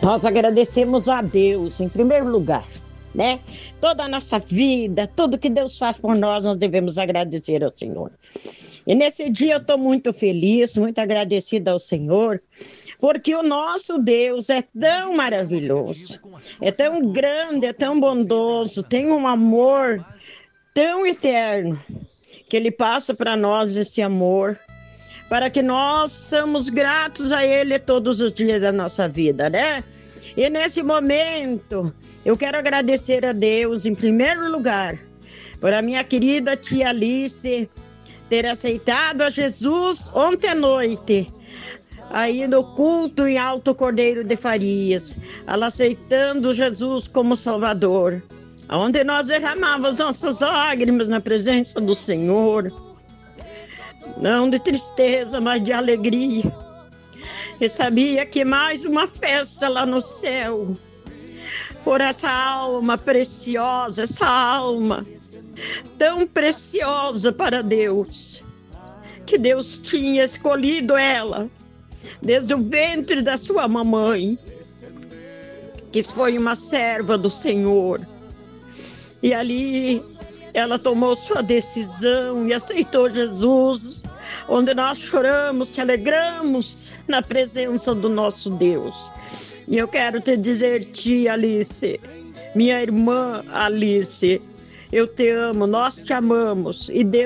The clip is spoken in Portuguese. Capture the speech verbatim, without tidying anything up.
Nós agradecemos a Deus, em primeiro lugar, né? Toda a nossa vida, tudo que Deus faz por nós, nós devemos agradecer ao Senhor. E nesse dia eu estou muito feliz, muito agradecida ao Senhor, porque o nosso Deus é tão maravilhoso, é tão grande, é tão bondoso, tem um amor tão eterno, que Ele passa para nós esse amor, para que nós somos gratos a Ele todos os dias da nossa vida, né? E nesse momento, eu quero agradecer a Deus, em primeiro lugar, por a minha querida tia Alice ter aceitado a Jesus ontem à noite, aí no culto em Alto Cordeiro de Farias, ela aceitando Jesus como Salvador, onde nós derramávamos nossas lágrimas na presença do Senhor, não de tristeza, mas de alegria. E sabia que mais uma festa lá no céu, por essa alma preciosa, essa alma tão preciosa para Deus, que Deus tinha escolhido ela desde o ventre da sua mamãe, que foi uma serva do Senhor. E ali ela tomou sua decisão e aceitou Jesus, onde nós choramos, se alegramos na presença do nosso Deus. E eu quero te dizer, tia Alice, minha irmã Alice, eu te amo, nós te amamos e Deus